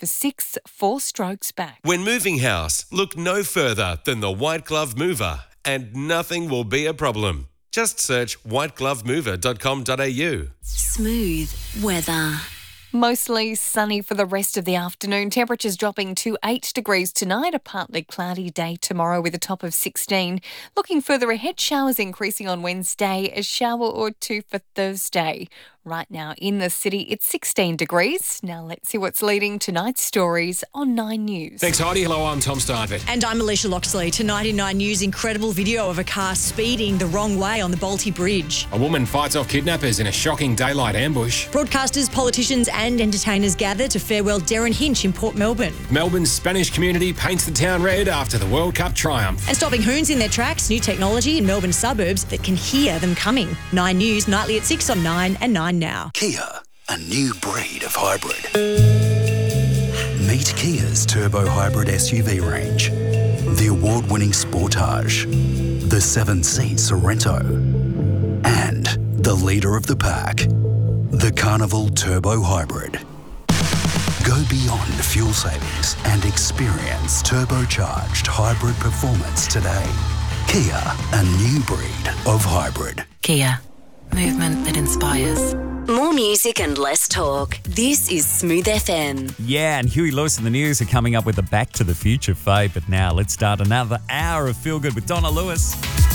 for 6 4-strokes back. When moving house, look no further than the White Glove Mover, and nothing will be a problem. Just search whiteglovemover.com.au. Smooth weather. Mostly sunny for the rest of the afternoon. Temperatures dropping to 8 degrees tonight. A partly cloudy day tomorrow with a top of 16. Looking further ahead, showers increasing on Wednesday, a shower or two for Thursday. Right now in the city, it's 16 degrees. Now let's see what's leading tonight's stories on 9 News. Thanks, Heidi. Hello, I'm Tom Starford. And I'm Alicia Loxley. Tonight in 9 News, incredible video of a car speeding the wrong way on the Balti Bridge. A woman fights off kidnappers in a shocking daylight ambush. Broadcasters, politicians and entertainers gather to farewell Darren Hinch in Port Melbourne. Melbourne's Spanish community paints the town red after the World Cup triumph. And stopping hoons in their tracks, new technology in Melbourne suburbs that can hear them coming. 9 News, nightly at 6 on 9 and 9 now. Kia, a new breed of hybrid. Meet Kia's turbo hybrid SUV range. The award-winning Sportage, the 7-seat Sorento, and the leader of the pack, the Carnival Turbo Hybrid. Go beyond fuel savings and experience turbocharged hybrid performance today. Kia, a new breed of hybrid. Kia, movement that inspires. More music and less talk. This is Smooth FM. Yeah, and Huey Lewis and the News are coming up with a Back to the Future fade. But now let's start another hour of Feel Good with Donna Lewis.